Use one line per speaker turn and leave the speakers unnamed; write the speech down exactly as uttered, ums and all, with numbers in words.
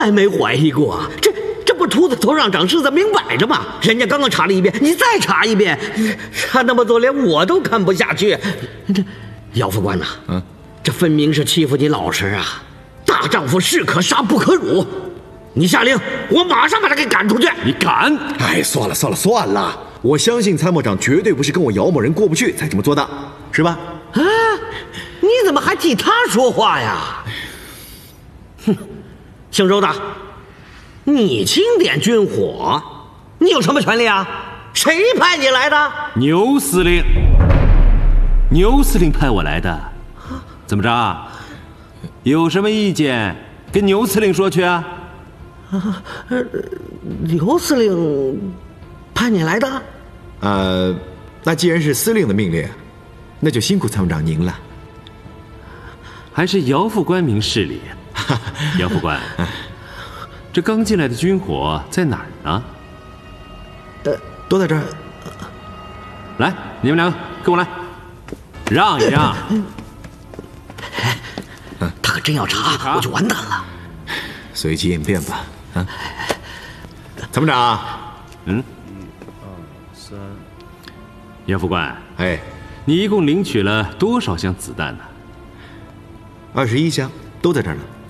来没怀疑过，这这不秃子头上长虱子，明摆着嘛！人家刚刚查了一遍，你再查一遍，查那么多，连我都看不下去。这姚副官呐，嗯，这分明是欺负你老实啊！大丈夫士可杀不可辱，你下令，我马上把他给赶出去。
你敢？
哎，算了算了算了，我相信参谋长绝对不是跟我姚某人过不去才这么做的，是吧？
啊，你怎么还替他说话呀？哼，姓周的，你清点军火，你有什么权利啊？谁派你来的？
牛司令，牛司令派我来的。怎么着？有什么意见跟牛司令说去啊？
啊，刘司令派你来的？
呃，那既然是司令的命令，那就辛苦参谋长您了。
还是姚副官明事理。姚副官，这刚进来的军火在哪儿呢？
呃，都在这儿。
来，你们两个跟我来，让一让。
他可真要查，我就完蛋了。
随机应变吧，啊！参谋长，
嗯，一二三，姚副官，
哎，
你一共领取了多少箱子弹呢？
二十一箱，都在这儿呢。